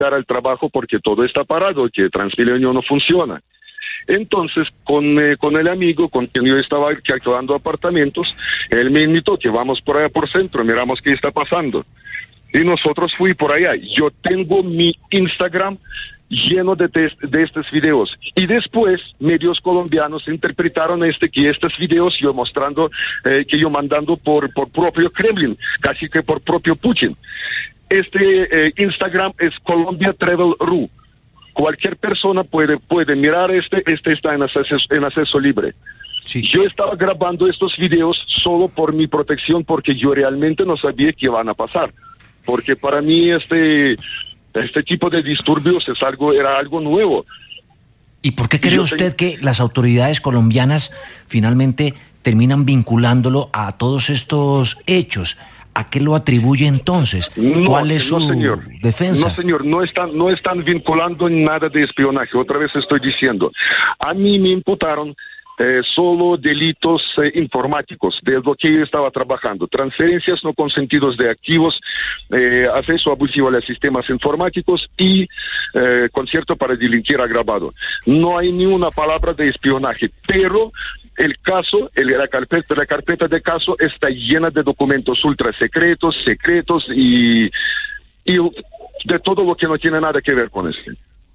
dar el trabajo porque todo está parado, que Transmilenio no funciona. Entonces, con el amigo con quien yo estaba alquilando apartamentos, él me invitó que vamos por allá por centro, miramos qué está pasando. Y nosotros fui por allá. Yo tengo mi Instagram lleno de estos videos. Y después, medios colombianos interpretaron que estos videos yo mostrando, que yo mandando por propio Kremlin, casi que por propio Putin. Instagram es Colombia Travel Ru. Cualquier persona puede mirar está en acceso libre. Sí. Yo estaba grabando estos videos solo por mi protección, porque yo realmente no sabía qué iban a pasar. Porque para mí este tipo de disturbios era algo nuevo. ¿Y por qué cree usted que las autoridades colombianas finalmente terminan vinculándolo a todos estos hechos? ¿A qué lo atribuye entonces? ¿Cuál es su defensa? No, señor, no están vinculando nada de espionaje. Otra vez estoy diciendo. A mí me imputaron solo delitos informáticos, de lo que yo estaba trabajando. Transferencias no consentidos de activos, acceso abusivo a los sistemas informáticos y concierto para delinquir agravado. No hay ni una palabra de espionaje, pero el caso, la carpeta de caso está llena de documentos ultra secretos y de todo lo que no tiene nada que ver con esto.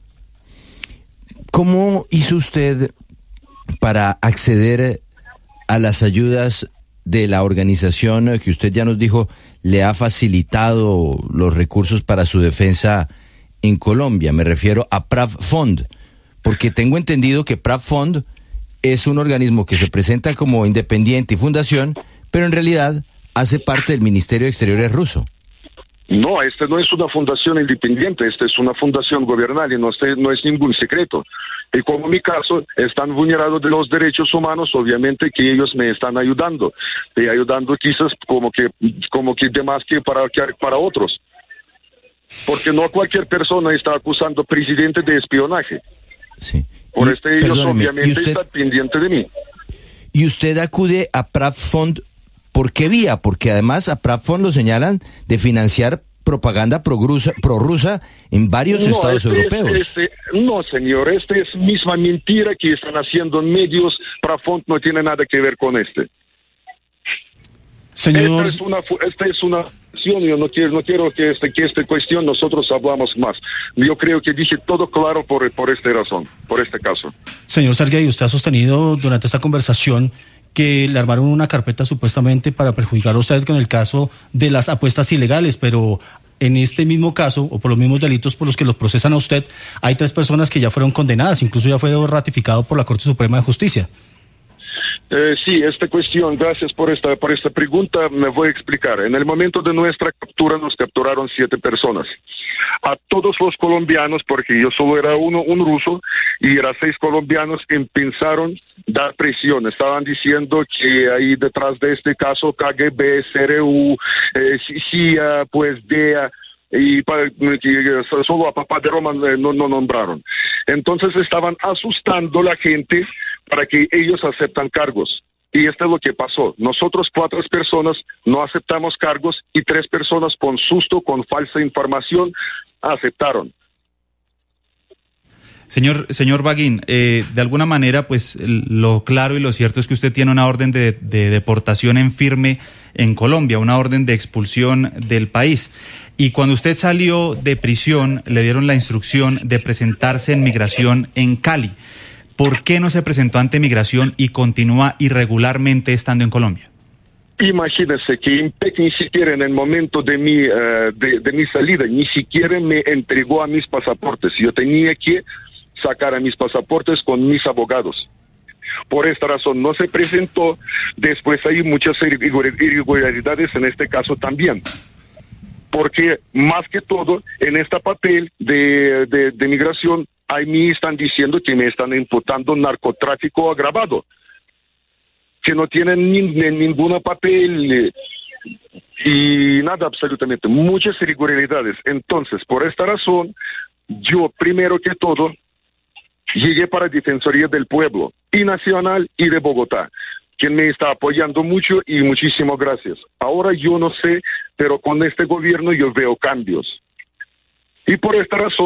¿Cómo hizo usted para acceder a las ayudas de la organización que usted ya nos dijo le ha facilitado los recursos para su defensa en Colombia? Me refiero a PrAFond, porque tengo entendido que PrAFond es un organismo que se presenta como independiente y fundación, pero en realidad hace parte del Ministerio de Exteriores ruso. No, no es una fundación independiente, es una fundación gubernal y no es ningún secreto. Y como en mi caso, están vulnerados de los derechos humanos, obviamente que ellos me están ayudando. Y ayudando quizás como que de más que para otros. Porque no cualquier persona está acusando al presidente de espionaje. Sí. Por ellos obviamente están pendientes de mí. ¿Y usted acude a PrAFond por qué vía? Porque además a PrAFond lo señalan de financiar propaganda prorrusa en varios estados europeos. No, señor, es misma mentira que están haciendo en medios. PrAFond no tiene nada que ver con Señor... Esta es una yo no quiero que esta cuestión nosotros hablamos más. Yo creo que dije todo claro por esta razón, por este caso. Señor Sergei, usted ha sostenido durante esta conversación que le armaron una carpeta supuestamente para perjudicar a usted con el caso de las apuestas ilegales, pero en este mismo caso, o por los mismos delitos por los que los procesan a usted, hay 3 personas que ya fueron condenadas, incluso ya fue ratificado por la Corte Suprema de Justicia. Sí, esta cuestión, gracias por esta pregunta, me voy a explicar. En el momento de nuestra captura nos capturaron 7 personas. A todos los colombianos, porque yo solo era un ruso, y eran 6 colombianos, empezaron a dar presión. Estaban diciendo que ahí detrás de este caso KGB, CRU, CIA, pues DEA, y solo a Papá de Roma no nombraron. Entonces estaban asustando a la gente para que ellos aceptan cargos. Y esto es lo que pasó. Nosotros 4 personas no aceptamos cargos y 3 personas con susto, con falsa información, aceptaron. Señor Baguín, de alguna manera, pues lo claro y lo cierto es que usted tiene una orden de deportación en firme en Colombia, una orden de expulsión del país. Y cuando usted salió de prisión, le dieron la instrucción de presentarse en migración en Cali. ¿Por qué no se presentó ante migración y continúa irregularmente estando en Colombia? Imagínese que IMPEC ni siquiera en el momento de mi salida, ni siquiera me entregó a mis pasaportes. Yo tenía que sacar a mis pasaportes con mis abogados. Por esta razón no se presentó. Después hay muchas irregularidades en este caso también. Porque más que todo, en este papel de migración, a mí están diciendo que me están imputando narcotráfico agravado, que no tienen ningún papel y nada absolutamente, muchas irregularidades. Entonces, por esta razón, yo primero que todo llegué para Defensoría del Pueblo, y Nacional y de Bogotá, quien me está apoyando mucho y muchísimas gracias. Ahora yo no sé, pero con este gobierno yo veo cambios. Y por esta razón